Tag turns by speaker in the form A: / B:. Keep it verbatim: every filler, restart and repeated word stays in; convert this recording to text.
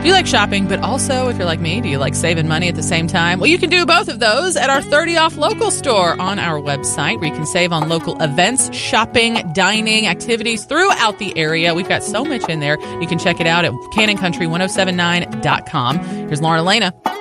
A: Do you like shopping, but also, if you're like me, do you like saving money at the same time? Well, you can do both of those at our thirty off local store on our website, where you can save on local events, shopping, dining, activities throughout the area. We've got so much in there. You can check it out at cannon country ten seventy-nine dot com. Here's Lauren Elena.